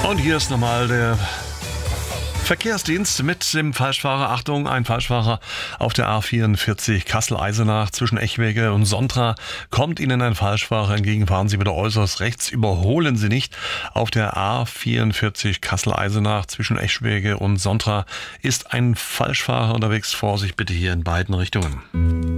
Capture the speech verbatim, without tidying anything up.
Und hier ist nochmal der Verkehrsdienst mit dem Falschfahrer. Achtung, ein Falschfahrer auf der A vierundvierzig Kassel-Eisenach zwischen Echwege und Sontra. Kommt Ihnen ein Falschfahrer entgegen, fahren Sie bitte äußerst rechts, überholen Sie nicht. Auf der A vierundvierzig Kassel-Eisenach zwischen Echwege und Sontra ist ein Falschfahrer unterwegs. Vorsicht bitte hier in beiden Richtungen.